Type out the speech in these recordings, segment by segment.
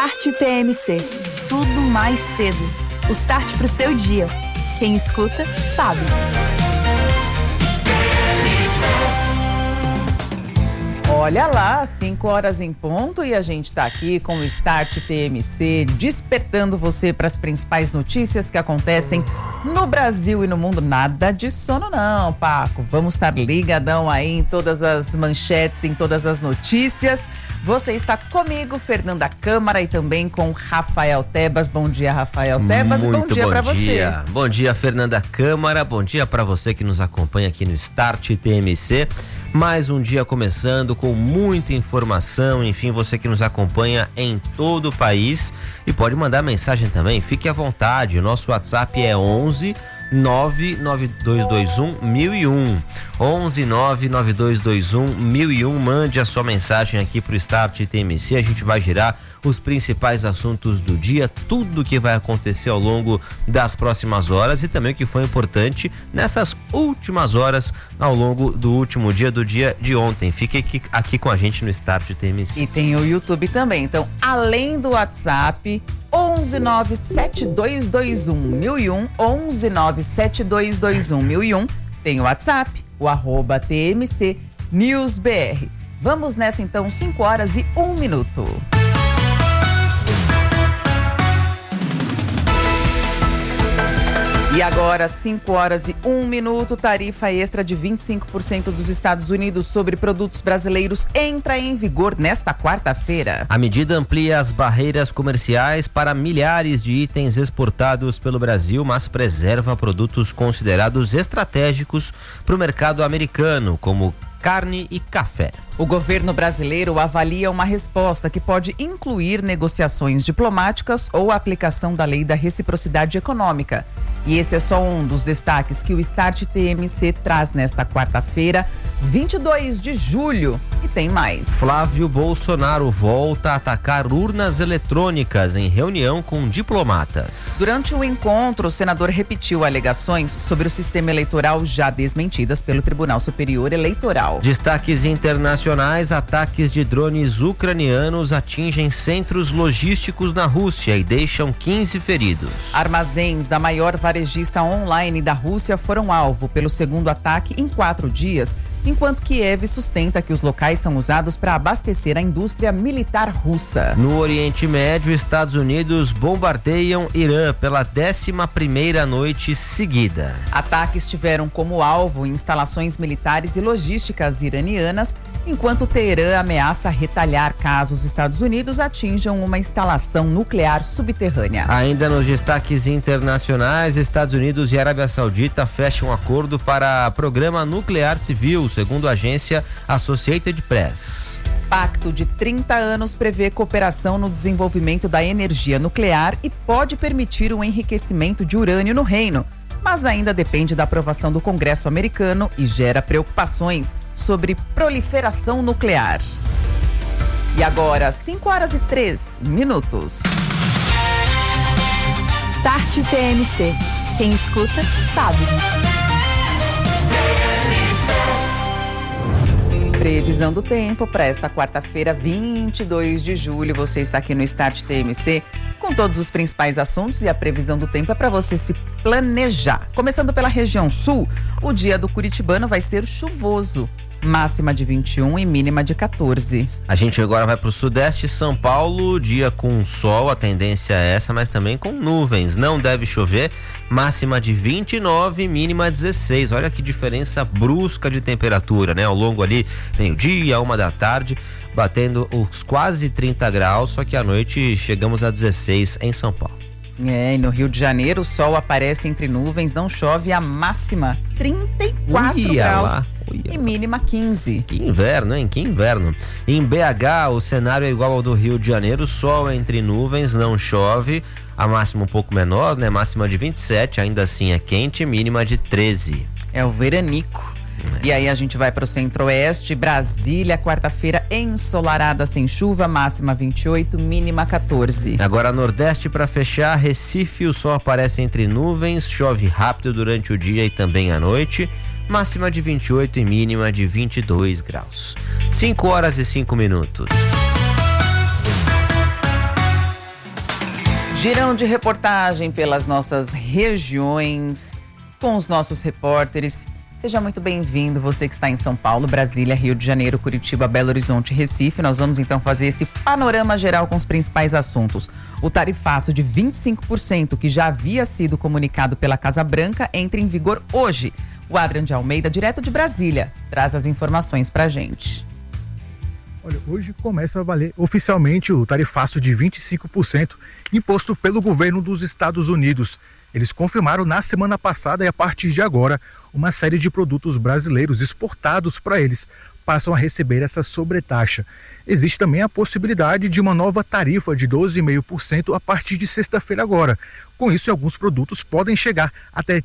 Start TMC. Tudo mais cedo. O start pro seu dia. Quem escuta, sabe. Olha lá, 5 horas em ponto e a gente está aqui com o Start TMC, despertando você para as principais notícias que acontecem no Brasil e no mundo. Nada de sono não, Paco. Vamos estar ligadão aí em todas as manchetes, em todas as notícias. Você está comigo, Fernanda Câmara, e também com Rafael Tebas. Bom dia, Rafael Tebas. Bom dia para você. Bom dia, Fernanda Câmara. Bom dia para você que nos acompanha aqui no Start TMC. Mais um dia começando com muita informação, enfim, você que nos acompanha em todo o país e pode mandar mensagem também, fique à vontade, o nosso WhatsApp é 11 99221 1001, 11 99221 1001, mande a sua mensagem aqui pro Start TMC, a gente vai girar os principais assuntos do dia, tudo que vai acontecer ao longo das próximas horas e também o que foi importante nessas últimas horas ao longo do último dia, do dia de ontem. Fique aqui com a gente no Start TMC. E tem o YouTube também, então além do WhatsApp, 11972211001, 11972211001, tem o WhatsApp, o @TMC News BR. Vamos nessa então, 5 horas e 1 minuto. E agora, 5 horas e 1 minuto, tarifa extra de 25% dos Estados Unidos sobre produtos brasileiros entra em vigor nesta quarta-feira. A medida amplia as barreiras comerciais para milhares de itens exportados pelo Brasil, mas preserva produtos considerados estratégicos para o mercado americano, como carne e café. O governo brasileiro avalia uma resposta que pode incluir negociações diplomáticas ou a aplicação da lei da reciprocidade econômica. E esse é só um dos destaques que o Start TMC traz nesta quarta-feira, 22 de julho. E tem mais. Flávio Bolsonaro volta a atacar urnas eletrônicas em reunião com diplomatas. Durante o encontro, o senador repetiu alegações sobre o sistema eleitoral já desmentidas pelo Tribunal Superior Eleitoral. Destaques internacionais: ataques de drones ucranianos atingem centros logísticos na Rússia e deixam 15 feridos. Armazéns da maior varejista online da Rússia foram alvo pelo segundo ataque em 4 dias, enquanto Kiev sustenta que os locais são usados para abastecer a indústria militar russa. No Oriente Médio, Estados Unidos bombardeiam Irã pela 11ª noite seguida. Ataques tiveram como alvo instalações militares e logísticas iranianas, enquanto Teherã ameaça retalhar caso os Estados Unidos atinjam uma instalação nuclear subterrânea. Ainda nos destaques internacionais, Estados Unidos e Arábia Saudita fecham um acordo para programa nuclear civil, segundo a agência Associated Press. Pacto de 30 anos prevê cooperação no desenvolvimento da energia nuclear e pode permitir o enriquecimento de urânio no reino, mas ainda depende da aprovação do Congresso americano e gera preocupações sobre proliferação nuclear. E agora, 5 horas e 3 minutos. Start TMC. Quem escuta, sabe. Previsão do tempo para esta quarta-feira, 22 de julho. Você está aqui no Start TMC com todos os principais assuntos e a previsão do tempo é para você se planejar. Começando pela região sul, o dia do curitibano vai ser chuvoso. Máxima de 21 e mínima de 14. A gente agora vai para o sudeste, São Paulo, dia com sol, a tendência é essa, mas também com nuvens. Não deve chover, máxima de 29 e mínima 16. Olha que diferença brusca de temperatura, né? Ao longo ali, meio-dia, 1 da tarde, batendo os quase 30 graus, só que à noite chegamos a 16 em São Paulo. E no Rio de Janeiro o sol aparece entre nuvens, não chove, a máxima 34 graus. Lá. E mínima 15. Que inverno, hein? Que inverno. Em BH, o cenário é igual ao do Rio de Janeiro, sol entre nuvens, não chove. A máxima um pouco menor, né? Máxima de 27, ainda assim é quente, mínima de 13. É o veranico. E aí a gente vai para o centro-oeste, Brasília, quarta-feira ensolarada sem chuva, máxima 28, mínima 14. Agora nordeste para fechar, Recife, o sol aparece entre nuvens, chove rápido durante o dia e também à noite. Máxima de 28 e mínima de 22 graus. 5 horas e 5 minutos. Girão de reportagem pelas nossas regiões, com os nossos repórteres. Seja muito bem-vindo, você que está em São Paulo, Brasília, Rio de Janeiro, Curitiba, Belo Horizonte, Recife. Nós vamos então fazer esse panorama geral com os principais assuntos. O tarifaço de 25%, que já havia sido comunicado pela Casa Branca, entra em vigor hoje. O Adrian de Almeida, direto de Brasília, traz as informações pra gente. Olha, hoje começa a valer oficialmente o tarifaço de 25% imposto pelo governo dos Estados Unidos. Eles confirmaram na semana passada e a partir de agora, uma série de produtos brasileiros exportados para eles passam a receber essa sobretaxa. Existe também a possibilidade de uma nova tarifa de 12,5% a partir de sexta-feira agora. Com isso, alguns produtos podem chegar até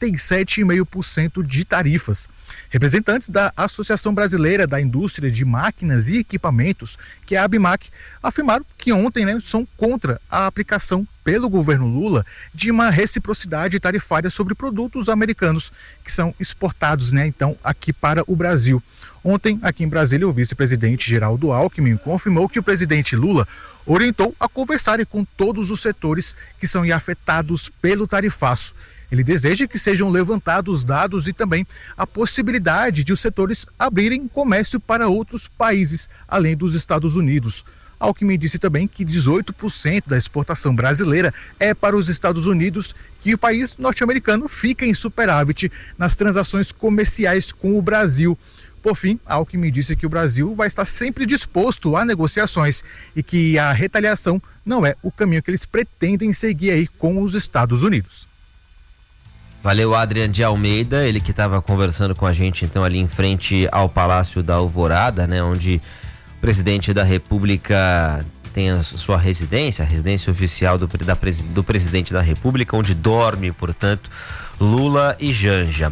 37,5% de tarifas. Representantes da Associação Brasileira da Indústria de Máquinas e Equipamentos, que é a ABMAQ, afirmaram que ontem são contra a aplicação pelo governo Lula de uma reciprocidade tarifária sobre produtos americanos que são exportados então aqui para o Brasil. Ontem, aqui em Brasília, o vice-presidente Geraldo Alckmin confirmou que o presidente Lula orientou a conversarem com todos os setores que são afetados pelo tarifaço. Ele deseja que sejam levantados dados e também a possibilidade de os setores abrirem comércio para outros países, além dos Estados Unidos. Alckmin disse também que 18% da exportação brasileira é para os Estados Unidos, que o país norte-americano fica em superávit nas transações comerciais com o Brasil. Por fim, Alckmin disse que o Brasil vai estar sempre disposto a negociações e que a retaliação não é o caminho que eles pretendem seguir aí com os Estados Unidos. Valeu, Adrian de Almeida, ele que estava conversando com a gente então ali em frente ao Palácio da Alvorada, onde o presidente da República tem a sua residência, a residência oficial do presidente da República, onde dorme, portanto, Lula e Janja.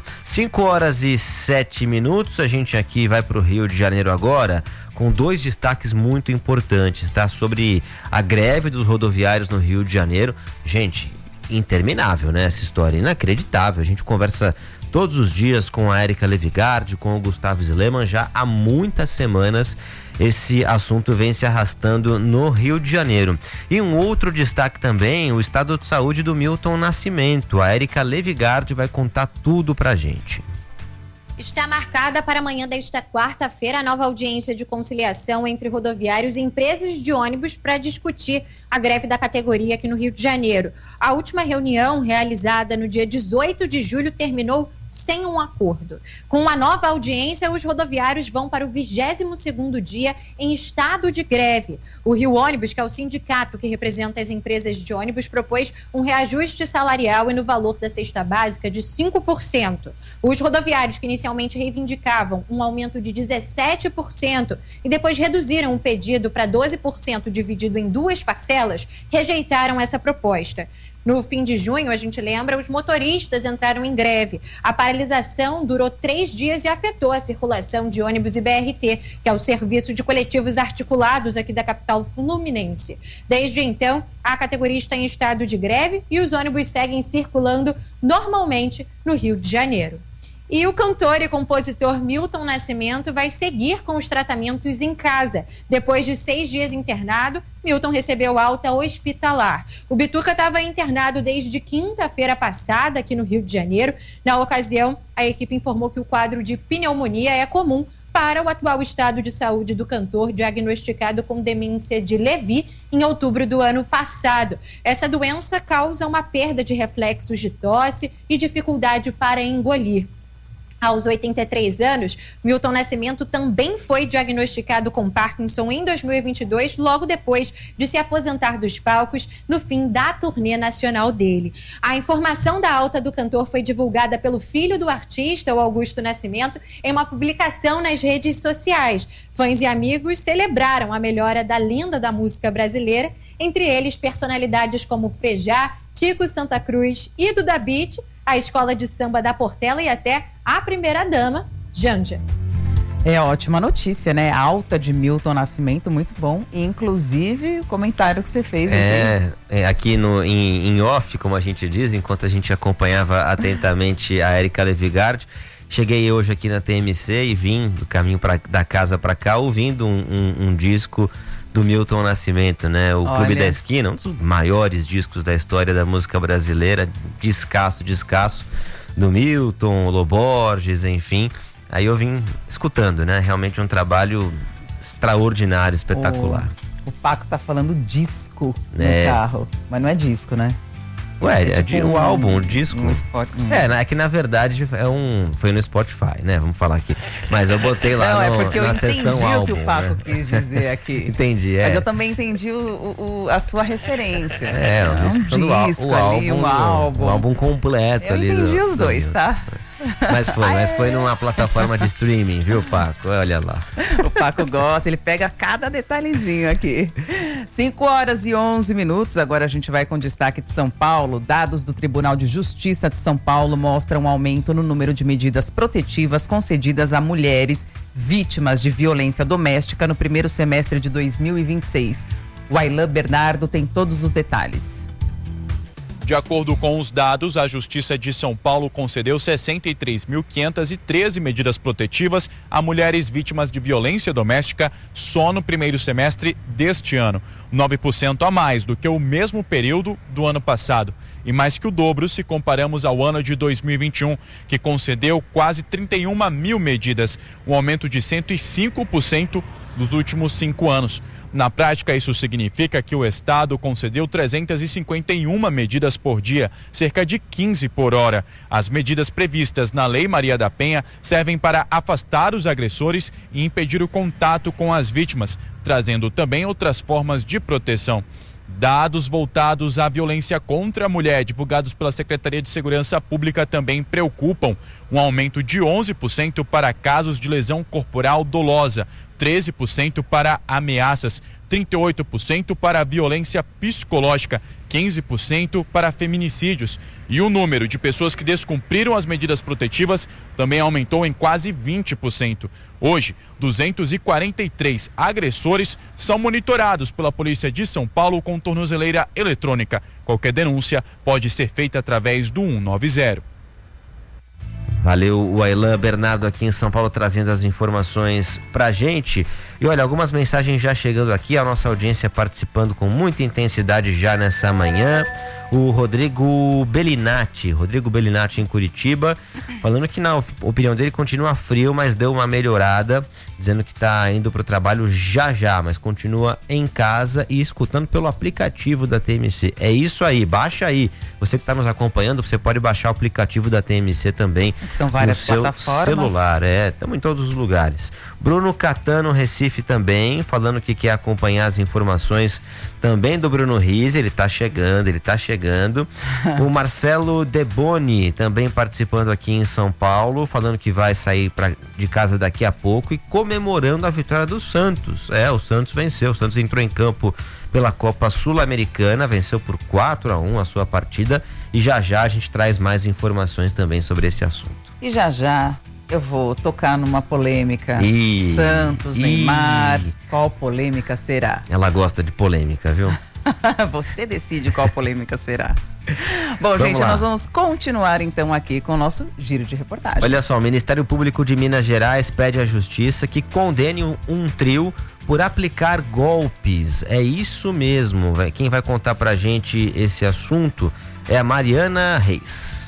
5h07, a gente aqui vai para o Rio de Janeiro agora com dois destaques muito importantes, tá? Sobre a greve dos rodoviários no Rio de Janeiro. Gente, interminável, essa história, inacreditável. A gente conversa todos os dias com a Érica Levigard, com o Gustavo Sleman, já há muitas semanas esse assunto vem se arrastando no Rio de Janeiro. E um outro destaque também, o estado de saúde do Milton Nascimento. A Érica Levigard vai contar tudo pra gente. Está marcada para amanhã desta quarta-feira a nova audiência de conciliação entre rodoviários e empresas de ônibus para discutir a greve da categoria aqui no Rio de Janeiro. A última reunião, realizada no dia 18 de julho, terminou sem um acordo. Com a nova audiência, os rodoviários vão para o 22º dia em estado de greve. O Rio Ônibus, que é o sindicato que representa as empresas de ônibus, propôs um reajuste salarial e no valor da cesta básica de 5%. Os rodoviários, que inicialmente reivindicavam um aumento de 17% e depois reduziram o pedido para 12% dividido em duas parcelas, rejeitaram essa proposta. No fim de junho, a gente lembra, os motoristas entraram em greve. A paralisação durou 3 dias e afetou a circulação de ônibus e BRT, que é o serviço de coletivos articulados aqui da capital fluminense. Desde então, a categoria está em estado de greve e os ônibus seguem circulando normalmente no Rio de Janeiro. E o cantor e compositor Milton Nascimento vai seguir com os tratamentos em casa. Depois de 6 dias internado, Milton recebeu alta hospitalar. O Bituca estava internado desde quinta-feira passada aqui no Rio de Janeiro. Na ocasião, a equipe informou que o quadro de pneumonia é comum para o atual estado de saúde do cantor, diagnosticado com demência de Lewy em outubro do ano passado. Essa doença causa uma perda de reflexos de tosse e dificuldade para engolir. Aos 83 anos, Milton Nascimento também foi diagnosticado com Parkinson em 2022, logo depois de se aposentar dos palcos no fim da turnê nacional dele. A informação da alta do cantor foi divulgada pelo filho do artista, o Augusto Nascimento, em uma publicação nas redes sociais. Fãs e amigos celebraram a melhora da lenda da música brasileira, entre eles personalidades como Frejá, Tico Santa Cruz, Ido da Beat, a Escola de Samba da Portela e até a primeira-dama, Janja. É ótima notícia, Alta de Milton Nascimento, muito bom. E, inclusive, o comentário que você fez. Aqui em off, como a gente diz, enquanto a gente acompanhava atentamente a Érica Levigard, cheguei hoje aqui na TMC e vim do caminho da casa para cá ouvindo um disco do Milton Nascimento, né? O Clube da Esquina, um dos maiores discos da história da música brasileira, descasso, do Milton, Lô Borges, enfim. Aí eu vim escutando, né? Realmente um trabalho extraordinário, espetacular. O Paco tá falando disco no carro, mas não é disco, né? Ué, o álbum, o disco. É que na verdade foi no Spotify, né? Vamos falar aqui. Mas eu botei lá na seção álbum. O que o Paco quis dizer aqui. Entendi, Mas eu também entendi a sua referência. O álbum completo ali. Eu entendi os dois, tá? Mas foi numa plataforma de streaming, viu, Paco? Olha lá. O Paco gosta, ele pega cada detalhezinho aqui. 5h11. Agora a gente vai com destaque de São Paulo. Dados do Tribunal de Justiça de São Paulo mostram um aumento no número de medidas protetivas concedidas a mulheres vítimas de violência doméstica no primeiro semestre de 2026. O Aylan Bernardo tem todos os detalhes. De acordo com os dados, a Justiça de São Paulo concedeu 63.513 medidas protetivas a mulheres vítimas de violência doméstica só no primeiro semestre deste ano, 9% a mais do que o mesmo período do ano passado e mais que o dobro se comparamos ao ano de 2021, que concedeu quase 31 mil medidas, um aumento de 105% dos últimos 5 anos. Na prática, isso significa que o Estado concedeu 351 medidas por dia, cerca de 15 por hora. As medidas previstas na Lei Maria da Penha servem para afastar os agressores e impedir o contato com as vítimas, trazendo também outras formas de proteção. Dados voltados à violência contra a mulher, divulgados pela Secretaria de Segurança Pública, também preocupam. Um aumento de 11% para casos de lesão corporal dolosa, 13% para ameaças, 38% para violência psicológica, 15% para feminicídios. E o número de pessoas que descumpriram as medidas protetivas também aumentou em quase 20%. Hoje, 243 agressores são monitorados pela Polícia de São Paulo com tornozeleira eletrônica. Qualquer denúncia pode ser feita através do 190. Valeu, o Aylan Bernardo aqui em São Paulo trazendo as informações pra gente. E olha, algumas mensagens já chegando aqui, a nossa audiência participando com muita intensidade já nessa manhã. O Rodrigo Bellinati em Curitiba, falando que na opinião dele continua frio, mas deu uma melhorada, dizendo que está indo para o trabalho já, mas continua em casa e escutando pelo aplicativo da TMC. É isso aí, baixa aí. Você que está nos acompanhando, você pode baixar o aplicativo da TMC também. São várias no seu plataformas. Celular, estamos em todos os lugares. Bruno Catano, Recife também, falando que quer acompanhar as informações também do Bruno Rize, ele tá chegando. O Marcelo Deboni também participando aqui em São Paulo, falando que vai sair de casa daqui a pouco e comemorando a vitória do Santos. O Santos venceu, o Santos entrou em campo pela Copa Sul-Americana, venceu por 4-1 a sua partida e já a gente traz mais informações também sobre esse assunto. E já eu vou tocar numa polêmica. Santos, Neymar, qual polêmica será? Ela gosta de polêmica, viu? Você decide qual polêmica será. Bom, gente, nós vamos continuar então aqui com o nosso giro de reportagem. Olha só, o Ministério Público de Minas Gerais pede à Justiça que condene um trio por aplicar golpes. É isso mesmo. Quem vai contar pra gente esse assunto é a Mariana Reis.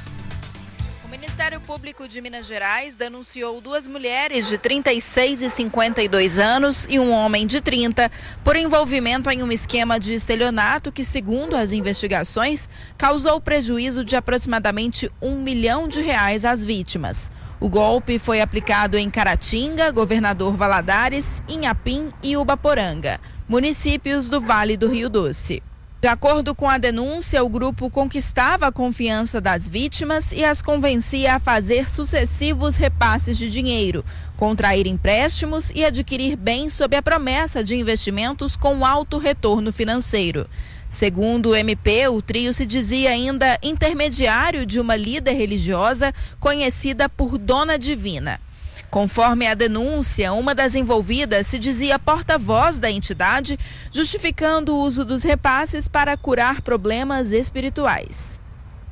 O Ministério Público de Minas Gerais denunciou 2 mulheres de 36 e 52 anos e um homem de 30 por envolvimento em um esquema de estelionato que, segundo as investigações, causou prejuízo de aproximadamente R$1 milhão às vítimas. O golpe foi aplicado em Caratinga, Governador Valadares, Inhapim e Ubaporanga, municípios do Vale do Rio Doce. De acordo com a denúncia, o grupo conquistava a confiança das vítimas e as convencia a fazer sucessivos repasses de dinheiro, contrair empréstimos e adquirir bens sob a promessa de investimentos com alto retorno financeiro. Segundo o MP, o trio se dizia ainda intermediário de uma líder religiosa conhecida por Dona Divina. Conforme a denúncia, uma das envolvidas se dizia porta-voz da entidade, justificando o uso dos repasses para curar problemas espirituais.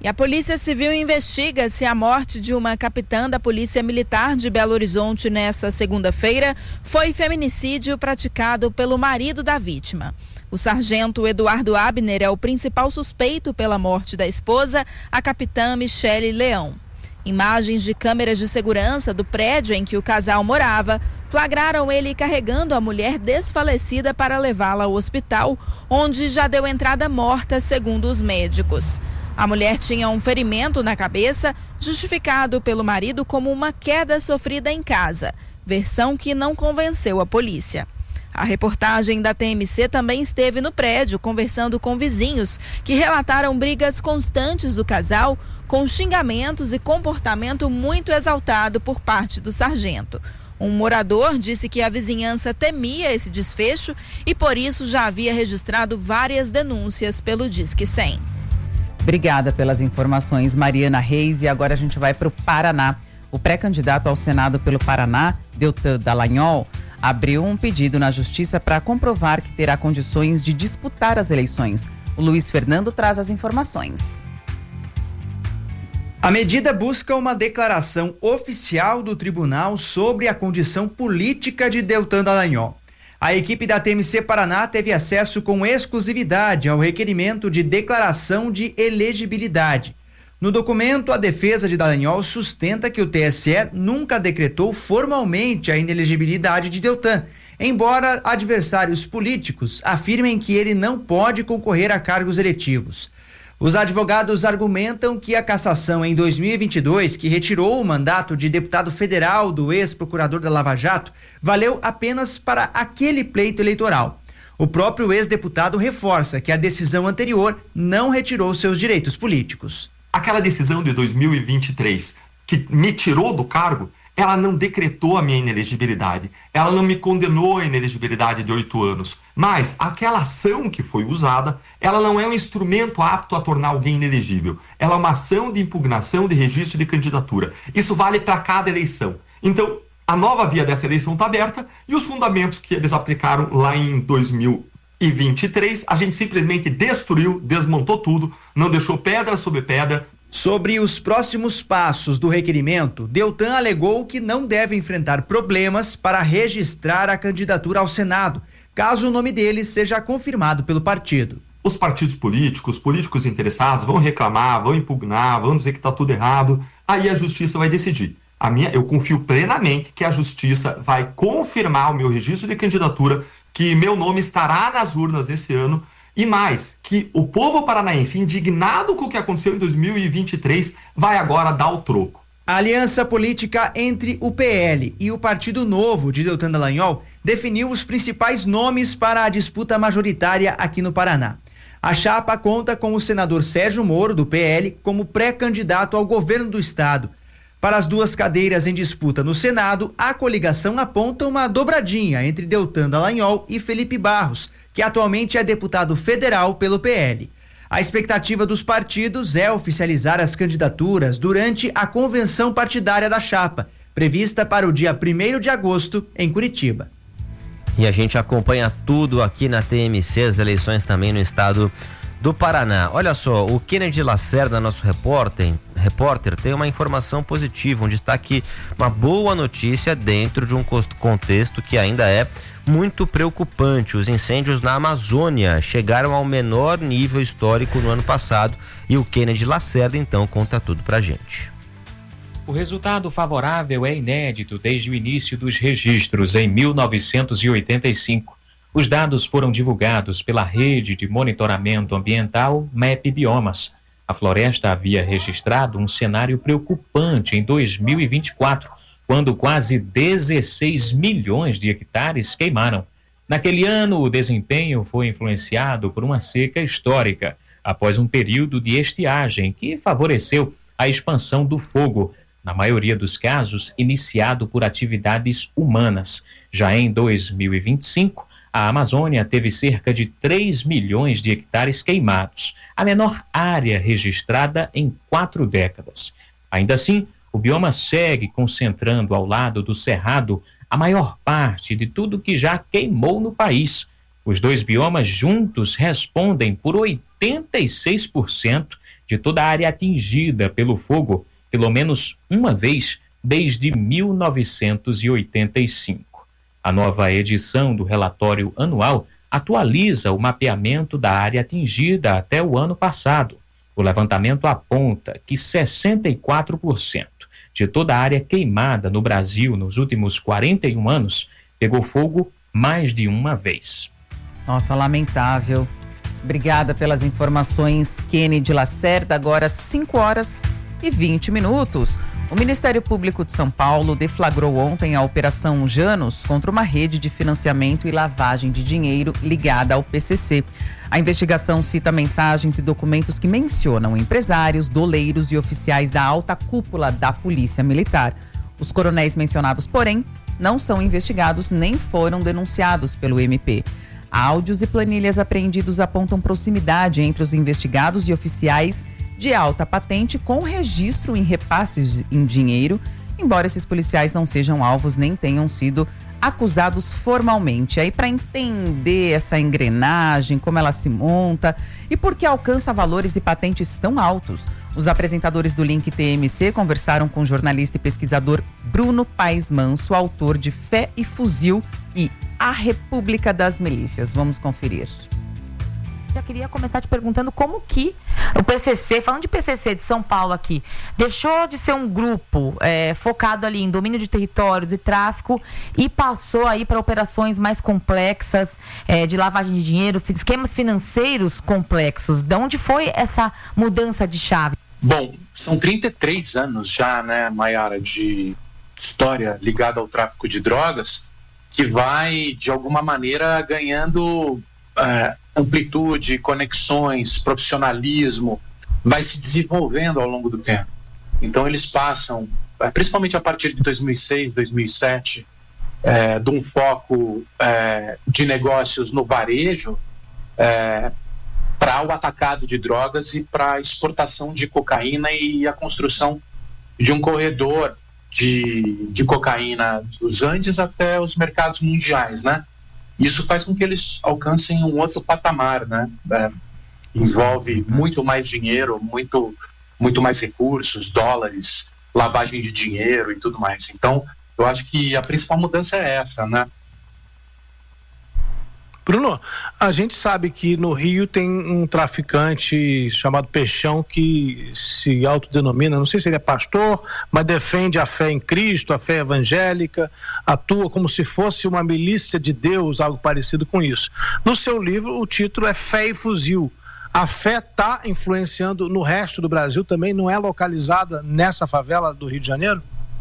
E a Polícia Civil investiga se a morte de uma capitã da Polícia Militar de Belo Horizonte nessa segunda-feira foi feminicídio praticado pelo marido da vítima. O sargento Eduardo Abner é o principal suspeito pela morte da esposa, a capitã Michele Leão. Imagens de câmeras de segurança do prédio em que o casal morava flagraram ele carregando a mulher desfalecida para levá-la ao hospital, onde já deu entrada morta, segundo os médicos. A mulher tinha um ferimento na cabeça, justificado pelo marido como uma queda sofrida em casa, versão que não convenceu a polícia. A reportagem da TMC também esteve no prédio, conversando com vizinhos que relataram brigas constantes do casal, com xingamentos e comportamento muito exaltado por parte do sargento. Um morador disse que a vizinhança temia esse desfecho e por isso já havia registrado várias denúncias pelo Disque 100. Obrigada pelas informações, Mariana Reis. E agora a gente vai para o Paraná. O pré-candidato ao Senado pelo Paraná, Deltan Dallagnol, abriu um pedido na Justiça para comprovar que terá condições de disputar as eleições. O Luiz Fernando traz as informações. A medida busca uma declaração oficial do tribunal sobre a condição política de Deltan Dallagnol. A equipe da TMC Paraná teve acesso com exclusividade ao requerimento de declaração de elegibilidade. No documento, a defesa de Dallagnol sustenta que o TSE nunca decretou formalmente a inelegibilidade de Deltan, embora adversários políticos afirmem que ele não pode concorrer a cargos eletivos. Os advogados argumentam que a cassação em 2022, que retirou o mandato de deputado federal do ex-procurador da Lava Jato, valeu apenas para aquele pleito eleitoral. O próprio ex-deputado reforça que a decisão anterior não retirou seus direitos políticos. Aquela decisão de 2023 que me tirou do cargo, ela não decretou a minha inelegibilidade, ela não me condenou à inelegibilidade de 8 anos, mas aquela ação que foi usada, ela não é um instrumento apto a tornar alguém inelegível, ela é uma ação de impugnação de registro de candidatura. Isso vale para cada eleição. Então, a nova via dessa eleição está aberta e os fundamentos que eles aplicaram lá em 2023, a gente simplesmente destruiu, desmontou tudo, não deixou pedra sobre pedra. Sobre os próximos passos do requerimento, Deltan alegou que não deve enfrentar problemas para registrar a candidatura ao Senado, caso o nome dele seja confirmado pelo partido. Os partidos políticos, políticos interessados vão reclamar, vão impugnar, vão dizer que está tudo errado, aí a justiça vai decidir. Eu confio plenamente que a justiça vai confirmar o meu registro de candidatura, que meu nome estará nas urnas esse ano, e mais, que o povo paranaense, indignado com o que aconteceu em 2023, vai agora dar o troco. A aliança política entre o PL e o Partido Novo de Deltan Dallagnol definiu os principais nomes para a disputa majoritária aqui no Paraná. A chapa conta com o senador Sérgio Moro, do PL, como pré-candidato ao governo do estado. Para as duas cadeiras em disputa no Senado, a coligação aponta uma dobradinha entre Deltan Dallagnol e Felipe Barros, que atualmente é deputado federal pelo PL. A expectativa dos partidos é oficializar as candidaturas durante a convenção partidária da chapa, prevista para o dia 1º de agosto, em Curitiba. E a gente acompanha tudo aqui na TMC, as eleições também no estado do Paraná. Olha só, o Kennedy Lacerda, nosso repórter, tem uma informação positiva, um destaque, uma boa notícia dentro de um contexto que ainda é muito preocupante. Os incêndios na Amazônia chegaram ao menor nível histórico no ano passado e o Kennedy Lacerda então conta tudo pra gente. O resultado favorável é inédito desde o início dos registros em 1985. Os dados foram divulgados pela Rede de Monitoramento Ambiental MEP Biomas. A floresta havia registrado um cenário preocupante em 2024, quando quase 16 milhões de hectares queimaram. Naquele ano, o desempenho foi influenciado por uma seca histórica, após um período de estiagem que favoreceu a expansão do fogo, na maioria dos casos iniciado por atividades humanas. Já em 2025, a Amazônia teve cerca de 3 milhões de hectares queimados, a menor área registrada em 4 décadas. Ainda assim, o bioma segue concentrando ao lado do Cerrado a maior parte de tudo que já queimou no país. Os dois biomas juntos respondem por 86% de toda a área atingida pelo fogo, pelo menos uma vez desde 1985. A nova edição do relatório anual atualiza o mapeamento da área atingida até o ano passado. O levantamento aponta que 64% de toda a área queimada no Brasil nos últimos 41 anos pegou fogo mais de uma vez. Nossa, lamentável. Obrigada pelas informações, Kennedy Lacerda. Agora 5h20. O Ministério Público de São Paulo deflagrou ontem a Operação Janus contra uma rede de financiamento e lavagem de dinheiro ligada ao PCC. A investigação cita mensagens e documentos que mencionam empresários, doleiros e oficiais da alta cúpula da Polícia Militar. Os coronéis mencionados, porém, não são investigados nem foram denunciados pelo MP. Áudios e planilhas apreendidos apontam proximidade entre os investigados e oficiais de alta patente com registro em repasses em dinheiro, embora esses policiais não sejam alvos nem tenham sido acusados formalmente. Aí, para entender essa engrenagem, como ela se monta e por que alcança valores e patentes tão altos, os apresentadores do Link TMC conversaram com o jornalista e pesquisador Bruno Paes Manso, autor de Fé e Fuzil e A República das Milícias. Vamos conferir. Já queria começar te perguntando como que o PCC, falando de PCC de São Paulo aqui, deixou de ser um grupo focado ali em domínio de territórios e tráfico e passou aí para operações mais complexas, de lavagem de dinheiro, esquemas financeiros complexos. De onde foi essa mudança de chave? Bom, são 33 anos já, né, Mayara, de história ligada ao tráfico de drogas, que vai, de alguma maneira, ganhando amplitude, conexões, profissionalismo, vai se desenvolvendo ao longo do tempo. Então eles passam, principalmente a partir de 2006, 2007, de um foco de negócios no varejo para o atacado de drogas e para a exportação de cocaína e a construção de um corredor de cocaína dos Andes até os mercados mundiais, né? Isso faz com que eles alcancem um outro patamar, né? Envolve muito mais dinheiro, muito mais recursos, dólares, lavagem de dinheiro e tudo mais. Então, eu acho que a principal mudança é essa, né? Bruno, a gente sabe que no Rio tem um traficante chamado Peixão que se autodenomina, não sei se ele é pastor, mas defende a fé em Cristo, a fé evangélica, atua como se fosse uma milícia de Deus, algo parecido com isso. No seu livro, o título é Fé e Fuzil. A fé está influenciando no resto do Brasil também? Não é localizada nessa favela do Rio de Janeiro?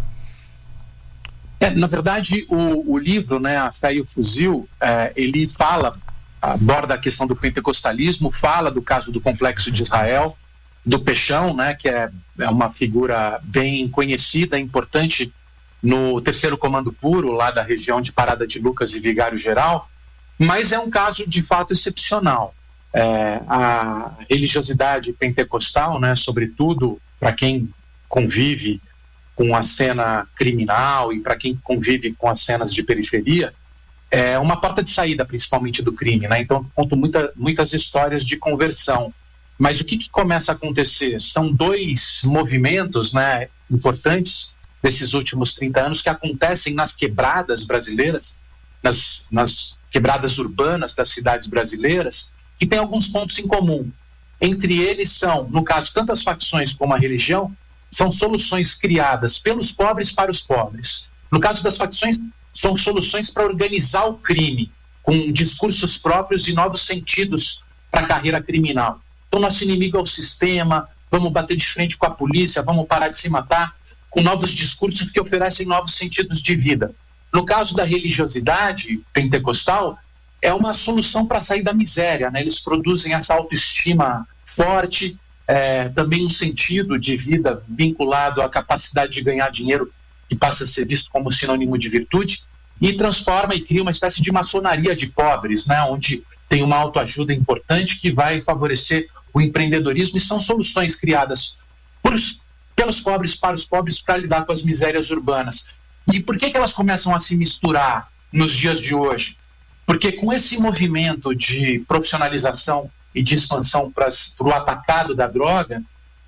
Na verdade, o livro, né, A Fé e o Fuzil, ele aborda a questão do pentecostalismo, fala do caso do Complexo de Israel, do Peixão, né, que é uma figura bem conhecida, importante no 3º Comando Puro, lá da região de Parada de Lucas e Vigário Geral, mas é um caso de fato excepcional. A religiosidade pentecostal, né, sobretudo para quem convive com a cena criminal e para quem convive com as cenas de periferia, é uma porta de saída, principalmente do crime, né? Então, conto muitas histórias de conversão. Mas o que começa a acontecer? São dois movimentos, né, importantes desses últimos 30 anos que acontecem nas quebradas brasileiras, nas quebradas urbanas das cidades brasileiras, que têm alguns pontos em comum. Entre eles são, no caso, tanto as facções como a religião, são soluções criadas pelos pobres para os pobres. No caso das facções, são soluções para organizar o crime, com discursos próprios e novos sentidos para a carreira criminal. Então, nosso inimigo é o sistema, vamos bater de frente com a polícia, vamos parar de se matar, com novos discursos que oferecem novos sentidos de vida. No caso da religiosidade pentecostal, é uma solução para sair da miséria, né? Eles produzem essa autoestima forte, também um sentido de vida vinculado à capacidade de ganhar dinheiro, que passa a ser visto como sinônimo de virtude, e transforma e cria uma espécie de maçonaria de pobres, né, onde tem uma autoajuda importante que vai favorecer o empreendedorismo, e são soluções criadas pelos pobres para os pobres para lidar com as misérias urbanas. E por que elas começam a se misturar nos dias de hoje? Porque com esse movimento de profissionalização e de expansão para o atacado da droga,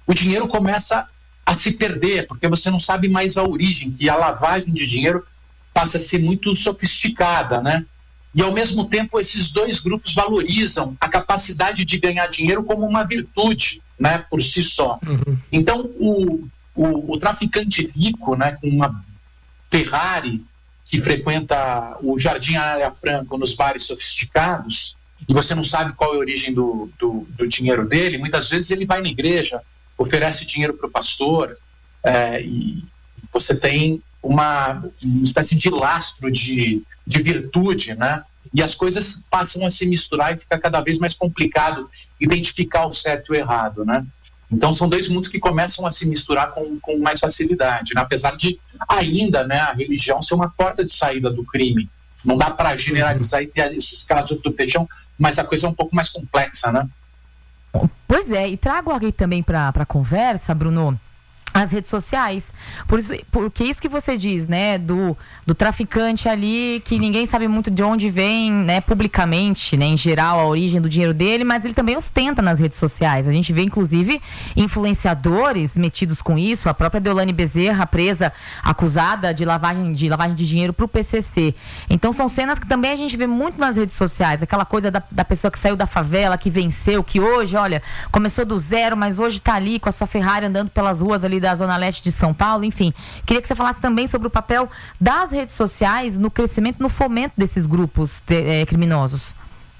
o dinheiro começa a se perder, porque você não sabe mais a origem, que a lavagem de dinheiro passa a ser muito sofisticada, né? E, ao mesmo tempo, esses dois grupos valorizam a capacidade de ganhar dinheiro como uma virtude, né, por si só. Então, o traficante rico, né, com uma Ferrari, que frequenta o Jardim Anália Franco nos bares sofisticados, e você não sabe qual é a origem do dinheiro dele, muitas vezes ele vai na igreja, oferece dinheiro para o pastor, e você tem uma espécie de lastro de virtude, né? E as coisas passam a se misturar e fica cada vez mais complicado identificar o certo e o errado, né? Então são dois mundos que começam a se misturar com mais facilidade, né? Apesar de ainda, né, a religião ser uma porta de saída do crime. Não dá para generalizar e ter esses casos do Peixão, mas a coisa é um pouco mais complexa, né? Pois é, e trago alguém também para a conversa, Bruno, as redes sociais, porque isso que você diz, né, do traficante ali, que ninguém sabe muito de onde vem, né, publicamente, né, em geral, a origem do dinheiro dele, mas ele também ostenta nas redes sociais. A gente vê, inclusive, influenciadores metidos com isso, a própria Deolane Bezerra, presa, acusada de lavagem de dinheiro para o PCC. Então, são cenas que também a gente vê muito nas redes sociais, aquela coisa da pessoa que saiu da favela, que venceu, que hoje, olha, começou do zero, mas hoje está ali com a sua Ferrari andando pelas ruas ali da Zona Leste de São Paulo, enfim. Queria que você falasse também sobre o papel das redes sociais no crescimento, no fomento desses grupos criminosos.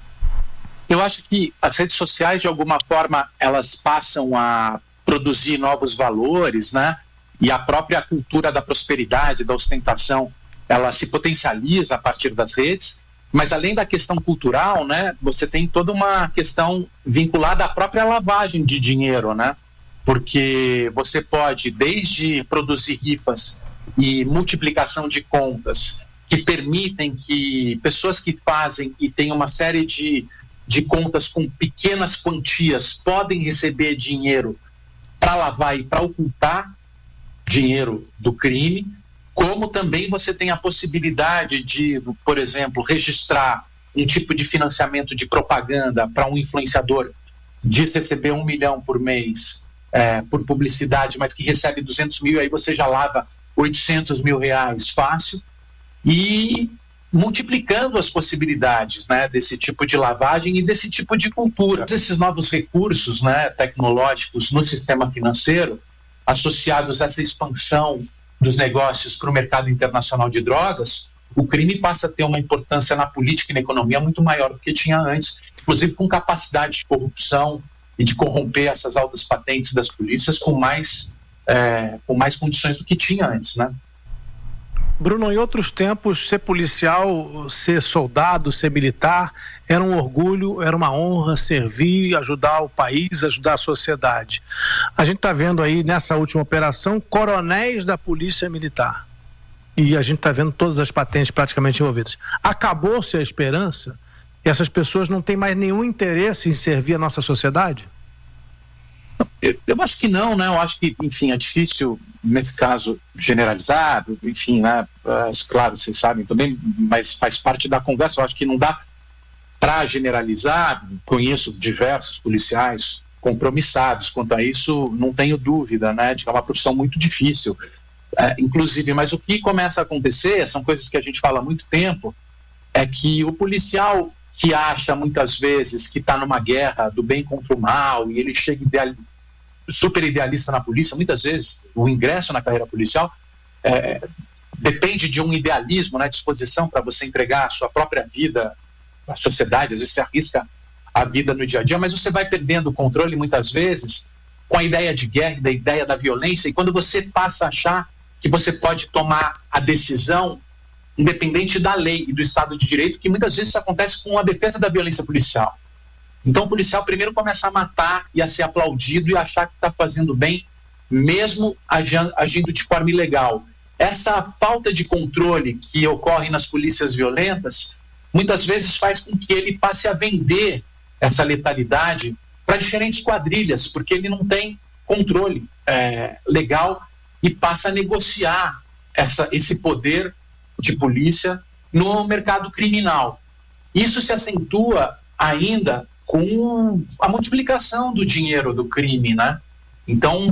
Eu acho que as redes sociais, de alguma forma, elas passam a produzir novos valores, né? E a própria cultura da prosperidade, da ostentação, ela se potencializa a partir das redes. Mas além da questão cultural, né? Você tem toda uma questão vinculada à própria lavagem de dinheiro, né? Porque você pode, desde produzir rifas e multiplicação de contas que permitem que pessoas que fazem e têm uma série de contas com pequenas quantias podem receber dinheiro para lavar e para ocultar dinheiro do crime, como também você tem a possibilidade de, por exemplo, registrar um tipo de financiamento de propaganda para um influenciador, diz receber 1 milhão por mês por publicidade, mas que recebe 200 mil, aí você já lava 800 mil reais fácil, e multiplicando as possibilidades, né, desse tipo de lavagem e desse tipo de cultura. Esses novos recursos, né, tecnológicos no sistema financeiro, associados a essa expansão dos negócios para o mercado internacional de drogas, o crime passa a ter uma importância na política e na economia muito maior do que tinha antes, inclusive com capacidade de corrupção e de corromper essas altas patentes das polícias com mais condições do que tinha antes, né? Bruno, em outros tempos, ser policial, ser soldado, ser militar, era um orgulho, era uma honra servir, ajudar o país, ajudar a sociedade. A gente está vendo aí, nessa última operação, coronéis da Polícia Militar. E a gente está vendo todas as patentes praticamente envolvidas. Acabou-se a esperança? E essas pessoas não têm mais nenhum interesse em servir a nossa sociedade? Eu acho que não, né? Eu acho que, enfim, é difícil, nesse caso, generalizar, enfim, né? Claro, vocês sabem também, mas faz parte da conversa. Eu acho que não dá para generalizar. Conheço diversos policiais compromissados quanto a isso, não tenho dúvida, né? De que é uma profissão muito difícil, inclusive. Mas o que começa a acontecer, são coisas que a gente fala há muito tempo, é que o policial que acha muitas vezes que está numa guerra do bem contra o mal e ele chega super idealista na polícia, muitas vezes o ingresso na carreira policial depende de um idealismo, né, disposição para você entregar a sua própria vida à sociedade. Às vezes você arrisca a vida no dia a dia, mas você vai perdendo o controle muitas vezes com a ideia de guerra, da ideia da violência, e quando você passa a achar que você pode tomar a decisão independente da lei e do Estado de Direito, que muitas vezes isso acontece com a defesa da violência policial. Então o policial primeiro começa a matar e a ser aplaudido e achar que está fazendo bem, mesmo agindo de forma ilegal. Essa falta de controle que ocorre nas polícias violentas, muitas vezes faz com que ele passe a vender essa letalidade para diferentes quadrilhas, porque ele não tem controle legal e passa a negociar esse poder de polícia no mercado criminal. Isso se acentua ainda com a multiplicação do dinheiro do crime, né? Então,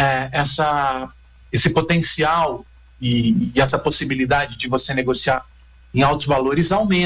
esse potencial e essa possibilidade de você negociar em altos valores aumenta.